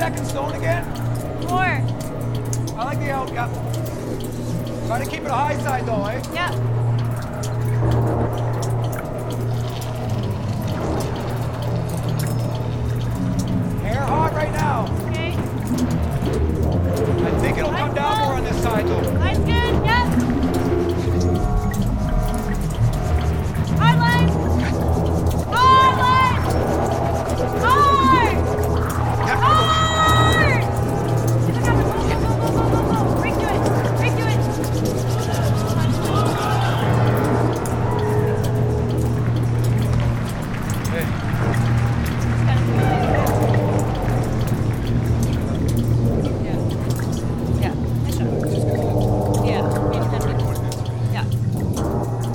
second stone again? More. I like the out, yeah. Try to keep it a high side though, eh? Yeah.